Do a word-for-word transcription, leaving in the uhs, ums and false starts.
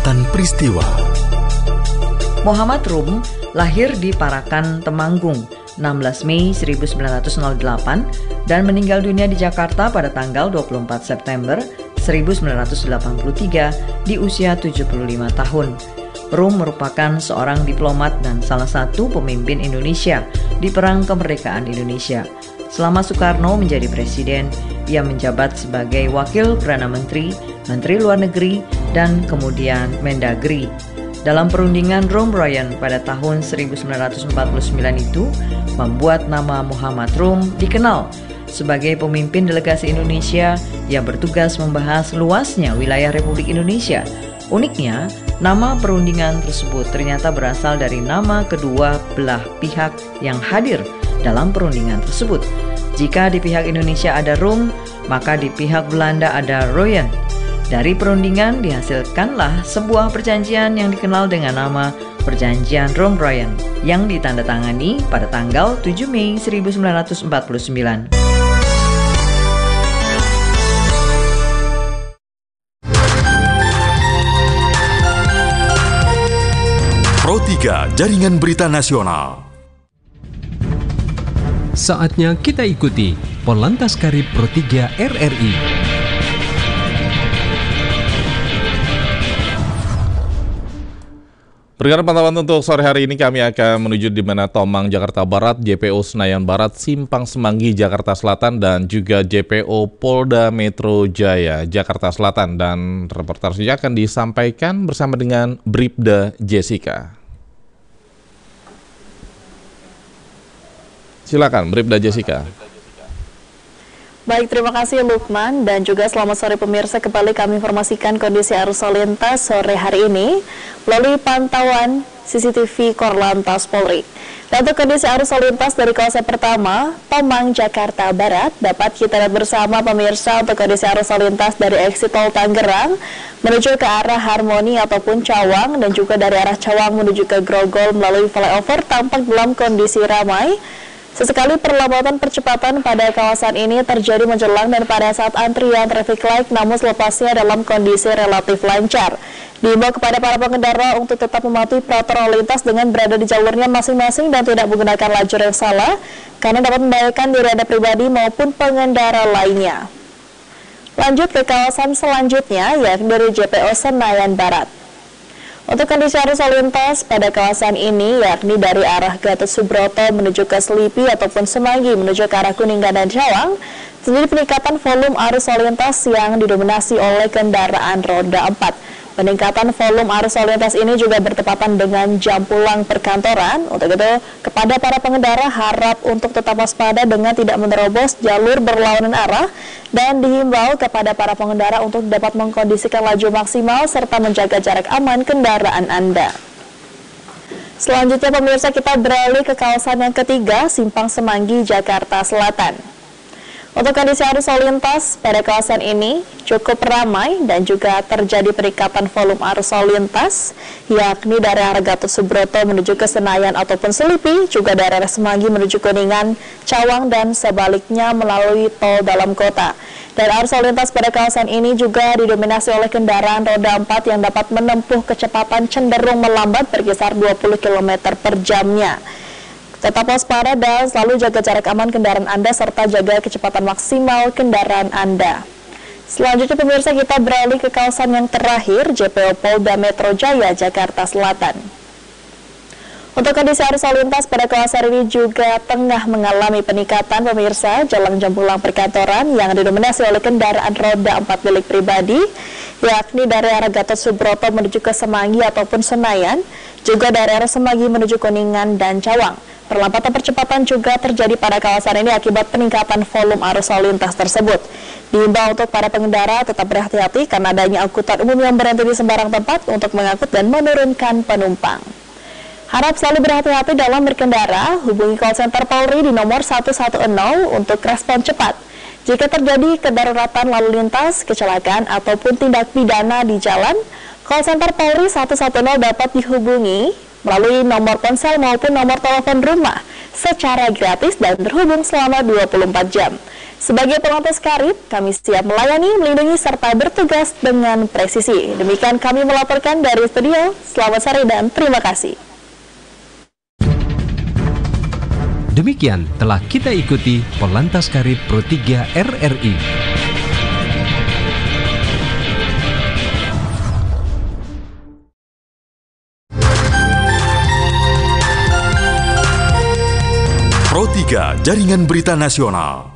Catatan peristiwa. Muhammad Rum lahir di Parakan, Temanggung, enam belas Mei seribu sembilan ratus delapan dan meninggal dunia di Jakarta pada tanggal dua puluh empat September seribu sembilan ratus delapan puluh tiga di usia tujuh puluh lima tahun. Rum merupakan seorang diplomat dan salah satu pemimpin Indonesia di Perang Kemerdekaan Indonesia. Selama Soekarno menjadi presiden, ia menjabat sebagai Wakil Perdana Menteri, Menteri Luar Negeri, dan kemudian Mendagri. Dalam perundingan Rum Ryan pada tahun seribu sembilan ratus empat puluh sembilan itu, membuat nama Muhammad Rum dikenal sebagai pemimpin delegasi Indonesia yang bertugas membahas luasnya wilayah Republik Indonesia. Uniknya, nama perundingan tersebut ternyata berasal dari nama kedua belah pihak yang hadir dalam perundingan tersebut. Jika di pihak Indonesia ada Rum, maka di pihak Belanda ada Ryan. Dari perundingan dihasilkanlah sebuah perjanjian yang dikenal dengan nama Perjanjian Rum-Ryan yang ditandatangani pada tanggal tujuh Mei seribu sembilan ratus empat puluh sembilan. Pro tiga Jaringan Berita Nasional. Saatnya kita ikuti Polantas Karib Pro tiga R R I. Berikan pantauan untuk sore hari ini, kami akan menuju di mana Tomang, Jakarta Barat, J P O Senayan Barat, Simpang Semanggi, Jakarta Selatan, dan juga J P O Polda Metro Jaya, Jakarta Selatan. Dan reportasenya akan disampaikan bersama dengan Bribda Jessica. Silakan, Bribda Jessica. Baik, terima kasih Lukman dan juga selamat sore pemirsa. Kembali kami informasikan kondisi arus lalu lintas sore hari ini melalui pantauan C C T V Korlantas Polri. Dan untuk kondisi arus lalu lintas dari kawasan pertama, Tomang, Jakarta Barat, dapat kita lihat bersama pemirsa untuk kondisi arus lalu lintas dari exit tol Tangerang menuju ke arah Harmoni ataupun Cawang, dan juga dari arah Cawang menuju ke Grogol melalui flyover tampak dalam kondisi ramai. Sesekali perlambatan percepatan pada kawasan ini terjadi menjelang dan pada saat antrian traffic light, namun selepasnya dalam kondisi relatif lancar. Diimbau kepada para pengendara untuk tetap mematuhi peraturan lalu lintas dengan berada di jalurnya masing-masing dan tidak menggunakan lajur yang salah, karena dapat membahayakan diri Anda pribadi maupun pengendara lainnya. Lanjut ke kawasan selanjutnya, yakni dari J P O Senayan Barat. Untuk kondisi arus lalu lintas pada kawasan ini, yakni dari arah Gatot Subroto menuju ke Selipi ataupun Semanggi menuju ke arah Kuningan dan Cawang, terjadi peningkatan volume arus lalu lintas yang didominasi oleh kendaraan roda empat. Peningkatan volume arus lalu lintas ini juga bertepatan dengan jam pulang perkantoran. Untuk itu, kepada para pengendara harap untuk tetap waspada dengan tidak menerobos jalur berlawanan arah, dan dihimbau kepada para pengendara untuk dapat mengkondisikan laju maksimal serta menjaga jarak aman kendaraan Anda. Selanjutnya pemirsa, kita beralih ke kawasan yang ketiga, Simpang Semanggi, Jakarta Selatan. Untuk kondisi arus lalu lintas pada kawasan ini cukup ramai dan juga terjadi peningkatan volume arus lalu lintas, yakni dari arah Gatot Subroto menuju ke Senayan ataupun Selipi, juga dari arah Semanggi menuju Kuningan, Cawang, dan sebaliknya melalui tol dalam kota. Dan arus lalu lintas pada kawasan ini juga didominasi oleh kendaraan roda empat yang dapat menempuh kecepatan cenderung melambat berkisar dua puluh kilometer per jamnya. Tetap waspada dan selalu jaga jarak aman kendaraan Anda serta jaga kecepatan maksimal kendaraan Anda. Selanjutnya pemirsa, kita beralih ke kawasan yang terakhir, J P O Polda Metro Jaya, Jakarta Selatan. Untuk kondisi arus lalu lintas pada kawasan ini juga tengah mengalami peningkatan pemirsa. Jalan jam pulang perkantoran yang didominasi oleh kendaraan roda empat milik pribadi, yakni dari arah Gatot Subroto menuju ke Semanggi ataupun Senayan, juga dari arah Semanggi menuju Kuningan dan Cawang. Perlambatan percepatan juga terjadi pada kawasan ini akibat peningkatan volume arus lalu lintas tersebut. Diimbau untuk para pengendara tetap berhati-hati karena adanya angkutan umum yang berhenti di sembarang tempat untuk mengangkut dan menurunkan penumpang. Harap selalu berhati-hati dalam berkendara. Hubungi call center Polri di nomor satu satu nol untuk respon cepat. Jika terjadi kedaruratan lalu lintas, kecelakaan, ataupun tindak pidana di jalan, call center Polri satu satu nol dapat dihubungi melalui nomor ponsel maupun nomor telepon rumah secara gratis dan terhubung selama dua puluh empat jam. Sebagai Polantas Karib, kami siap melayani, melindungi, serta bertugas dengan presisi. Demikian kami melaporkan dari studio. Selamat sore dan terima kasih. Demikian telah kita ikuti Polantas Karib Pro tiga R R I. Pro tiga Jaringan Berita Nasional.